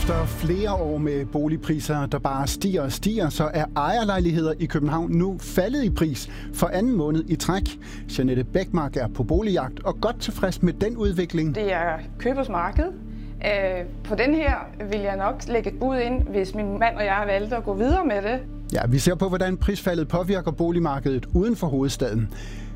Efter flere år med boligpriser, der bare stiger og stiger, så er ejerlejligheder i København nu faldet i pris for anden måned i træk. Jeanette Bækmark er på boligjagt og godt tilfreds med den udvikling. Det er købers marked. På den her vil jeg nok lægge et bud ind, hvis min mand og jeg har valgt at gå videre med det. Ja, vi ser på, hvordan prisfaldet påvirker boligmarkedet uden for hovedstaden.